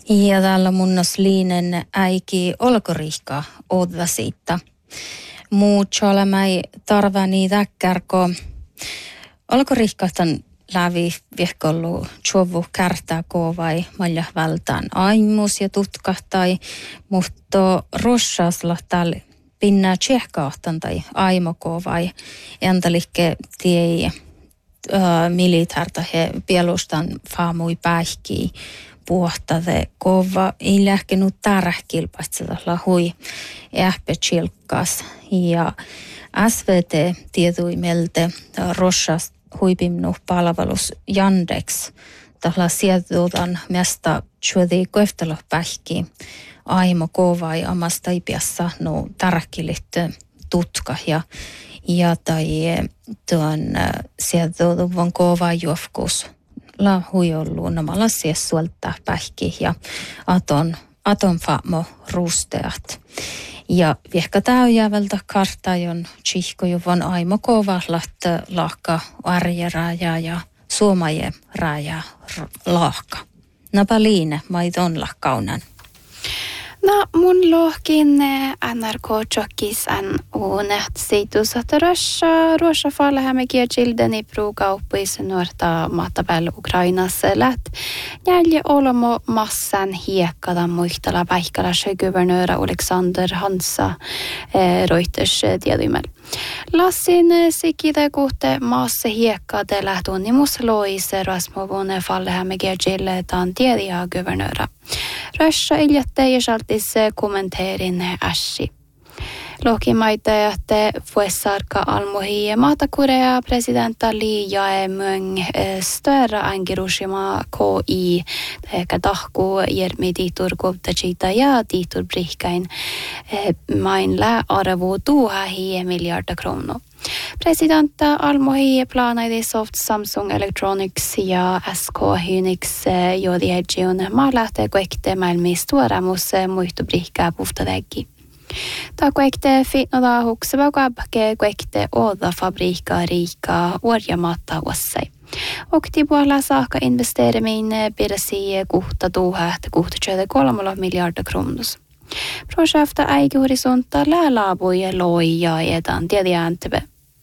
Ja täällä munnos liinen äiki olkoriikka odda siitä. Muutso olemai tarvani täkkärko olkoriikkahtan lävi viehkollu tjovu kärtää kovai malja vältään aimus ja tutkahtai, mutta rossasla täällä pinnää tjehkaahtan tai aimo kovai entalikke tiei militärtä he pielustan faamui päihkii puhtade kova ei lähkenut tärkilpaista lahui ähpetsilkkas ja SVT tietui meiltä rossas huipimnu palvelus Yandex tällä sieltä mesta tjuodi koeftelo pähki aimo kova ja amasta ipiassa no tärkilit tutka ja tai tuon sieltä on kova juofkus la huijollu namalla siis suolta pähki ja aton faamo rusteat. Ja viehkä täyjäävältä kartajon tsihkojuvon aimo kovallat lahka arjeraja ja suomaje raja lahka. Napa liine maidon lahkaunan. No mun lohkin NRK-tjokkisen uunet siitus, että ruossa fallehämme kielilden i pruukauppuisen nuorta matabel Ukrainassa lät. Jälje olemo massan hiekkada muistella päihkala guvernööra Alexander Hansa Reuters tiedymel. Lassin sikide kuhte maassa hiekkade lähtunnimus loise rasmovune fallehämme kielille taan tiediä guvernööra. Rössä iljatte ja saltis kommenteerin ässi. Lohkimaita, että vuosarka almohi Maata-Korea presidenta Lee Jae-myung störa angirusima KI tekä tahku jermi tiitur kovtachita ja tiitur brihkain mainla arvo 2 miljarder kronor. Presidenta almohi plaanaidi Soft Samsung Electronics ja SK Hynix jodi hedjion maalähtee kuekte maailmistuoramus muihtu brihkaa puhtadeggi. Ta kuekte fitnoda hukseva kabke kuekte oda fabrika riika orjamatta ossai. Okti puolella saakka investeerimin pirsi kuhta 3 miljarder kronus. Projekta äiki horisonta läälaapuja loija etan tiediääntävä.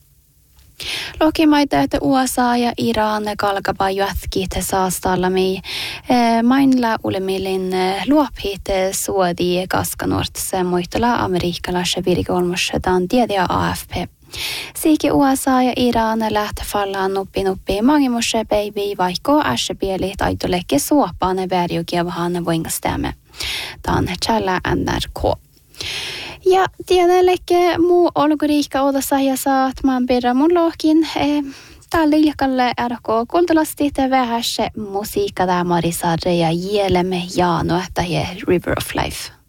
Lokimaita, että USA ja Iran kalkapa jätkit saastallami mainla ulemilin luophit suodi kaskanuortse muistella amerikkalaisessa virkolmosetaan tiediä AFP. Siiki USA ja Iran lähtä fallaan nuppi mangimose baby vaikko ässepieli taitoleke suopaan värjukiavahan voingastämme. Tämä challa NRK. Ja tiedällekin muu olkoriikka odassa ja saat maan perä mun lohkin. Tällä ilkalle RK kultalasti te vähässä musiikka tämä Marisarre ja Jelemme Jaano, että River of Life.